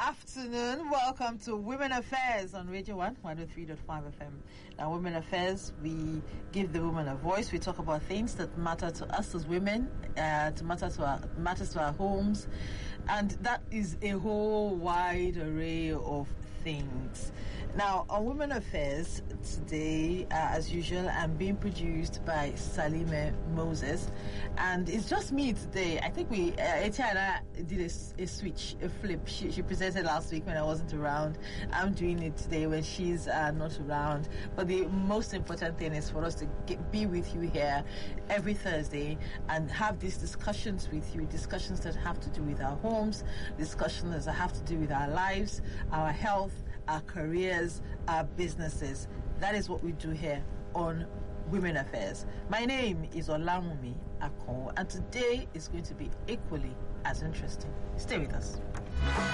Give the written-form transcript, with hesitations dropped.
afternoon. Welcome to Women Affairs on Radio 1, 103.5 FM. Now, Women Affairs, we give the woman a voice. We talk about things that matter to us as women, matters to our homes, and that is a whole wide array of things. Now, on Women Affairs today, as usual, I'm being produced by Salime Moses, and it's just me today. I think Etiana did a switch, a flip. She presented last week when I wasn't around. I'm doing it today when she's not around. But the most important thing is for us to be with you here every Thursday and have these discussions with you, discussions that have to do with our homes, discussions that have to do with our lives, our health, our careers, our businesses. That is what we do here on Women Affairs. My name is Olamumi Akon, and today is going to be equally as interesting. Stay with us.